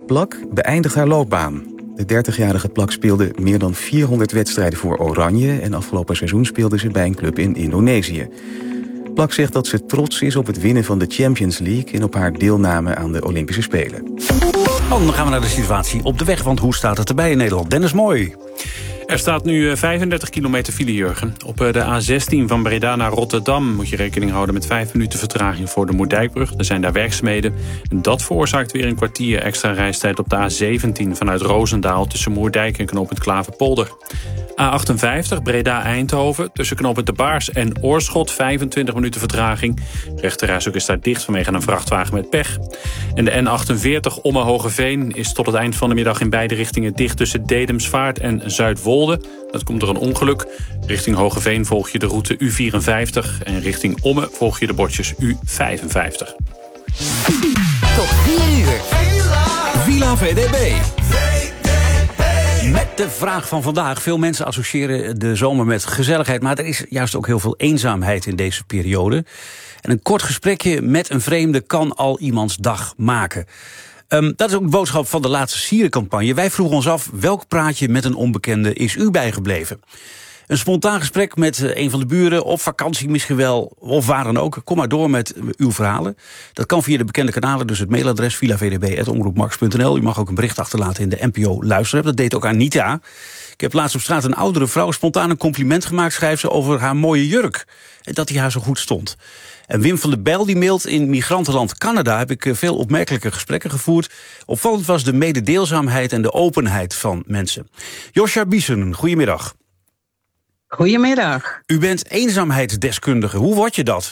Plak beëindigt haar loopbaan. De 30-jarige Plak speelde meer dan 400 wedstrijden voor Oranje... en afgelopen seizoen speelde ze bij een club in Indonesië. Plak zegt dat ze trots is op het winnen van de Champions League... en op haar deelname aan de Olympische Spelen. Dan gaan we naar de situatie op de weg, want hoe staat het erbij in Nederland? Dennis Mooi. Er staat nu 35 kilometer file, Jurgen. Op de A16 van Breda naar Rotterdam moet je rekening houden met 5 minuten vertraging voor de Moerdijkbrug. Er zijn daar werkzaamheden. En dat veroorzaakt weer een kwartier extra reistijd op de A17 vanuit Roosendaal tussen Moerdijk en knooppunt Klaverpolder. A58 Breda-Eindhoven tussen knooppunt De Baars en Oorschot 25 minuten vertraging. De rechterrijstrook is daar dicht vanwege een vrachtwagen met pech. En de N48 Omme-Hogeveen is tot het eind van de middag in beide richtingen dicht tussen Dedemsvaart en Zuidwolde. Dat komt door een ongeluk. Richting Hogeveen volg je de route U54 en richting Omme volg je de bordjes U55. Tot 4 uur. Villa VDB. Met de vraag van vandaag. Veel mensen associëren de zomer met gezelligheid, maar er is juist ook heel veel eenzaamheid in deze periode. En een kort gesprekje met een vreemde kan al iemands dag maken. Dat is ook de boodschap van de laatste Sierencampagne. Wij vroegen ons af, welk praatje met een onbekende is u bijgebleven? Een spontaan gesprek met een van de buren, op vakantie misschien wel, of waar dan ook. Kom maar door met uw verhalen. Dat kan via de bekende kanalen, dus het mailadres villavdb@omroepmax.nl. U mag ook een bericht achterlaten in de NPO Luisterapp. Dat deed ook Anita. Ik heb laatst op straat een oudere vrouw spontaan een compliment gemaakt, schrijft ze, over haar mooie jurk. En dat die haar zo goed stond. En Wim van der Bijl die mailt, in migrantenland Canada heb ik veel opmerkelijke gesprekken gevoerd. Opvallend was de mededeelzaamheid en de openheid van mensen. Josja Biesen, goedemiddag. Goedemiddag. U bent eenzaamheidsdeskundige. Hoe word je dat?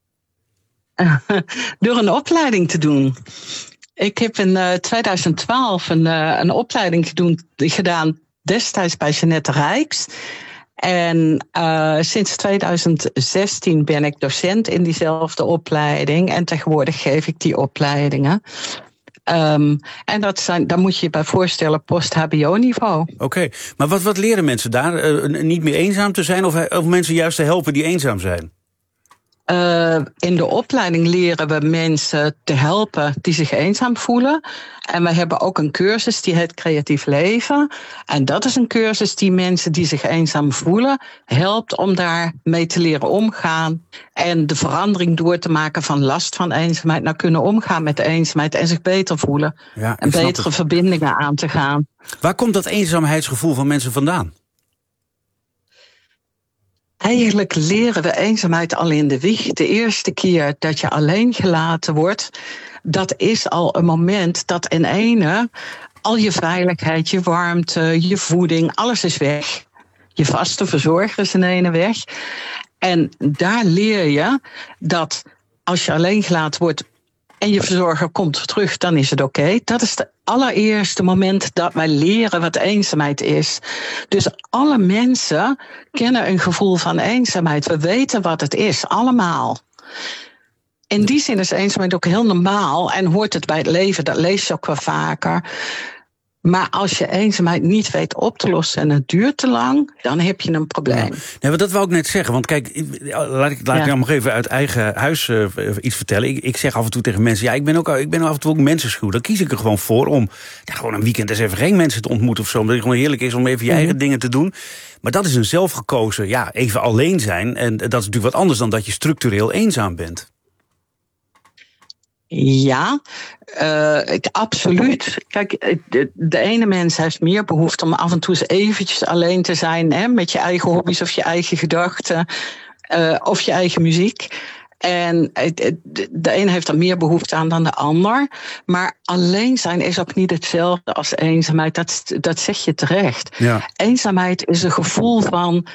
Door een opleiding te doen. Ik heb in 2012 een opleiding gedaan, destijds bij Jeanette Rijks. En sinds 2016 ben ik docent in diezelfde opleiding. En tegenwoordig geef ik die opleidingen. En daar moet je je bij voorstellen post-HBO-niveau. Oké, maar wat leren mensen daar? Niet meer eenzaam te zijn of mensen juist te helpen die eenzaam zijn? In de opleiding leren we mensen te helpen die zich eenzaam voelen. En we hebben ook een cursus die heet Creatief Leven. En dat is een cursus die mensen die zich eenzaam voelen helpt om daarmee te leren omgaan. En de verandering door te maken van last van eenzaamheid naar kunnen omgaan met de eenzaamheid en zich beter voelen. Ja, en betere verbindingen aan te gaan. Waar komt dat eenzaamheidsgevoel van mensen vandaan? Eigenlijk leren we eenzaamheid al in de wieg. De eerste keer dat je alleen gelaten wordt, dat is al een moment dat in ene al je veiligheid, je warmte, je voeding, alles is weg. Je vaste verzorger is in ene weg. En daar leer je dat als je alleen gelaten wordt en je verzorger komt terug, dan is het oké. Dat is het allereerste moment dat wij leren wat eenzaamheid is. Dus alle mensen kennen een gevoel van eenzaamheid. We weten wat het is, allemaal. In die zin is eenzaamheid ook heel normaal en hoort het bij het leven. Dat lees je ook wel vaker. Maar als je eenzaamheid niet weet op te lossen en het duurt te lang, dan heb je een probleem. Ja. Nee, maar dat wou ik net zeggen. Want kijk, laat ik nou nog even uit eigen huis iets vertellen. Ik zeg af en toe tegen mensen, ja, ik ben af en toe ook mensenschuw. Dan kies ik er gewoon voor om gewoon een weekend eens even geen mensen te ontmoeten of zo. Omdat het gewoon heerlijk is om even je eigen dingen te doen. Maar dat is een zelfgekozen, even alleen zijn. En dat is natuurlijk wat anders dan dat je structureel eenzaam bent. Ja, absoluut. Kijk, de ene mens heeft meer behoefte om af en toe eens eventjes alleen te zijn, met je eigen hobby's of je eigen gedachten of je eigen muziek. En de een heeft er meer behoefte aan dan de ander. Maar alleen zijn is ook niet hetzelfde als eenzaamheid. Dat zeg je terecht. Ja. Eenzaamheid is een gevoel van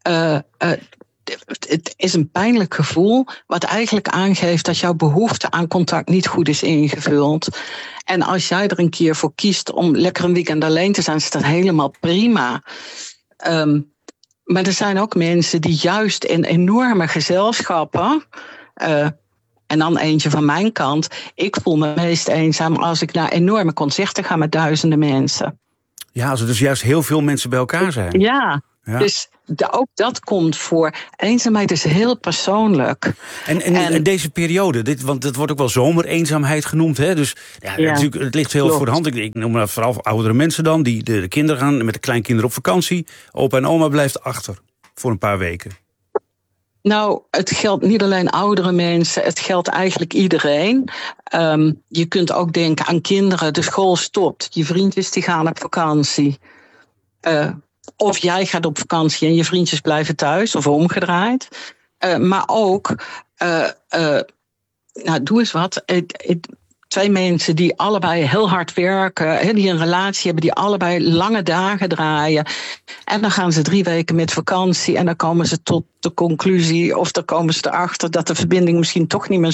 het is een pijnlijk gevoel wat eigenlijk aangeeft dat jouw behoefte aan contact niet goed is ingevuld. En als jij er een keer voor kiest om lekker een weekend alleen te zijn, is dat helemaal prima. Maar er zijn ook mensen die juist in enorme gezelschappen, en dan eentje van mijn kant, ik voel me meest eenzaam als ik naar enorme concerten ga met duizenden mensen. Ja, als er dus juist heel veel mensen bij elkaar zijn. Ja. Ja. Dus ook dat komt voor. Eenzaamheid is heel persoonlijk. En deze periode, want het wordt ook wel zomereenzaamheid genoemd. Hè? Dus natuurlijk, het ligt heel voor de hand. Ik noem maar vooral oudere mensen dan. Die de kinderen gaan met de kleinkinderen op vakantie. Opa en oma blijft achter voor een paar weken. Nou, het geldt niet alleen oudere mensen. Het geldt eigenlijk iedereen. Je kunt ook denken aan kinderen. De school stopt. Je vriendjes die gaan op vakantie. Of jij gaat op vakantie en je vriendjes blijven thuis. Of omgedraaid. Maar ook... doe eens wat. Twee mensen die allebei heel hard werken, die een relatie hebben, die allebei lange dagen draaien. En dan gaan ze 3 weken met vakantie en dan komen ze tot de conclusie, of dan komen ze erachter dat de verbinding misschien toch niet meer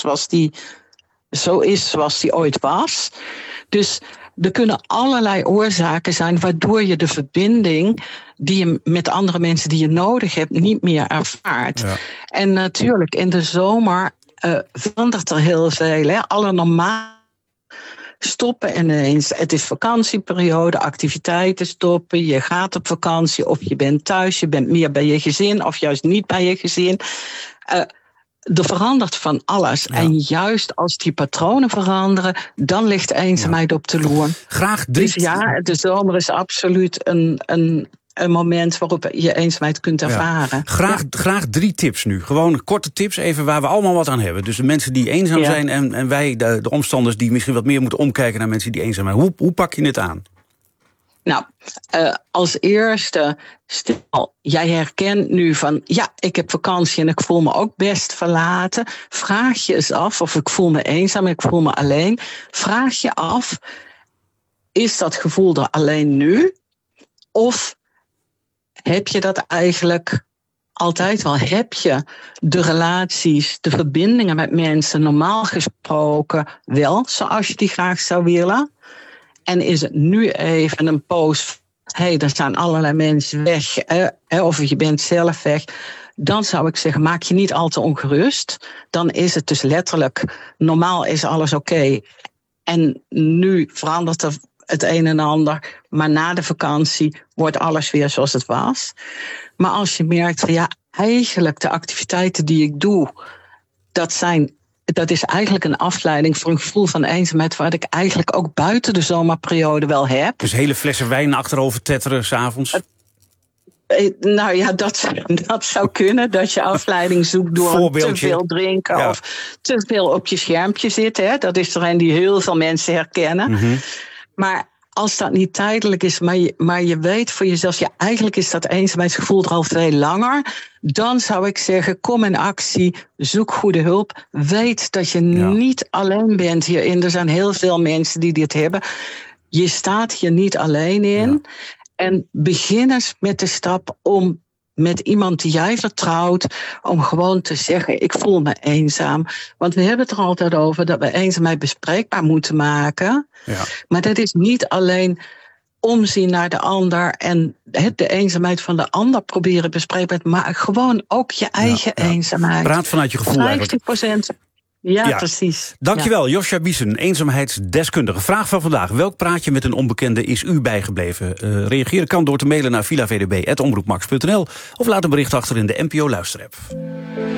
zo is zoals die ooit was. Dus er kunnen allerlei oorzaken zijn waardoor je de verbinding die je met andere mensen die je nodig hebt niet meer ervaart. Ja. En natuurlijk in de zomer verandert er heel veel. Hè? Alle normaal stoppen ineens. Het is vakantieperiode, activiteiten stoppen. Je gaat op vakantie of je bent thuis. Je bent meer bij je gezin of juist niet bij je gezin. Er verandert van alles. Ja. En juist als die patronen veranderen, dan ligt eenzaamheid op de loer. Graag dus de zomer is absoluut een moment waarop je eenzaamheid kunt ervaren. Ja. Graag 3 tips nu. Gewoon korte tips, even waar we allemaal wat aan hebben. Dus de mensen die eenzaam zijn en wij, de omstanders die misschien wat meer moeten omkijken naar mensen die eenzaam zijn. Hoe pak je het aan? Nou, als eerste, stel, jij herkent nu van, ik heb vakantie en ik voel me ook best verlaten. Vraag je eens af, of ik voel me eenzaam, ik voel me alleen. Vraag je af, is dat gevoel er alleen nu? Of heb je dat eigenlijk altijd wel? Heb je de relaties, de verbindingen met mensen normaal gesproken wel zoals je die graag zou willen? En is het nu even een poos, er zijn allerlei mensen weg, of je bent zelf weg. Dan zou ik zeggen, maak je niet al te ongerust. Dan is het dus letterlijk, normaal is alles oké. En nu verandert er het een en ander. Maar na de vakantie wordt alles weer zoals het was. Maar als je merkt van eigenlijk de activiteiten die ik doe, dat is eigenlijk een afleiding voor een gevoel van eenzaamheid, wat ik eigenlijk ook buiten de zomerperiode wel heb. Dus hele flessen wijn achterover tetteren 's avonds? Nou ja, dat zou kunnen. Dat je afleiding zoekt door te veel drinken of te veel op je schermpje zitten. Hè. Dat is er een die heel veel mensen herkennen. Mm-hmm. Maar als dat niet tijdelijk is, maar je weet voor jezelf, eigenlijk is dat eenzaamheidsgevoel er al veel langer. Dan zou ik zeggen, kom in actie, zoek goede hulp. Weet dat je niet alleen bent hierin. Er zijn heel veel mensen die dit hebben. Je staat hier niet alleen in. Ja. En begin eens met de stap om met iemand die jij vertrouwt, om gewoon te zeggen, ik voel me eenzaam. Want we hebben het er altijd over dat we eenzaamheid bespreekbaar moeten maken. Ja. Maar dat is niet alleen omzien naar de ander en de eenzaamheid van de ander proberen bespreekbaar te maken, maar gewoon ook je eigen eenzaamheid. Praat vanuit je gevoel 50%. Ja, precies. Dankjewel, Josja Biesen, eenzaamheidsdeskundige. Vraag van vandaag. Welk praatje met een onbekende is u bijgebleven? Reageren kan door te mailen naar villavdb@omroepmax.nl of laat een bericht achter in de NPO Luisterapp.